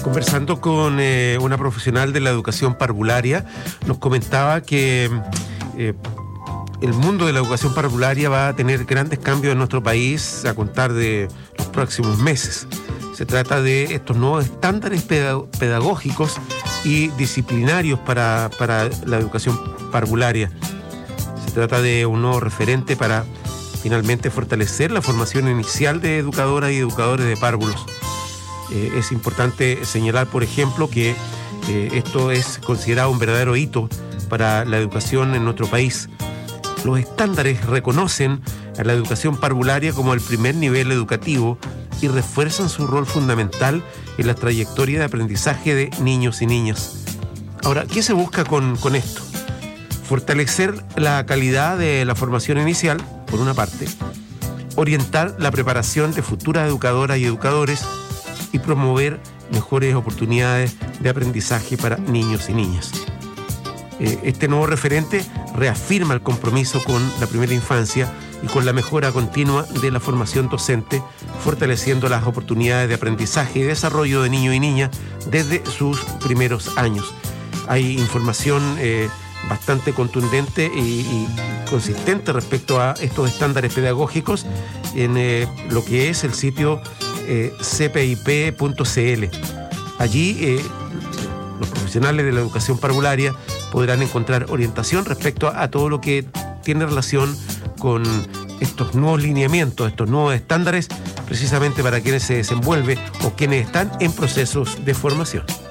Conversando con una profesional de la educación parvularia, nos comentaba que el mundo de la educación parvularia va a tener grandes cambios en nuestro país a contar de los próximos meses. Se trata de estos nuevos estándares pedagógicos y disciplinarios para la educación parvularia. Se trata de un nuevo referente para finalmente fortalecer la formación inicial de educadoras y educadores de párvulos. Es importante señalar, por ejemplo, que esto es considerado un verdadero hito para la educación en nuestro país. Los estándares reconocen a la educación parvularia como el primer nivel educativo y refuerzan su rol fundamental en la trayectoria de aprendizaje de niños y niñas. Ahora, ¿qué se busca con esto? Fortalecer la calidad de la formación inicial, por una parte, orientar la preparación de futuras educadoras y educadores y promover mejores oportunidades de aprendizaje para niños y niñas. Este nuevo referente reafirma el compromiso con la primera infancia y con la mejora continua de la formación docente, fortaleciendo las oportunidades de aprendizaje y desarrollo de niños y niñas desde sus primeros años. Hay información bastante contundente y consistente respecto a estos estándares pedagógicos en lo que es el sitio cpip.cl. Allí los profesionales de la educación parvularia podrán encontrar orientación respecto a todo lo que tiene relación con estos nuevos lineamientos, estos nuevos estándares, precisamente para quienes se desenvuelven o quienes están en procesos de formación.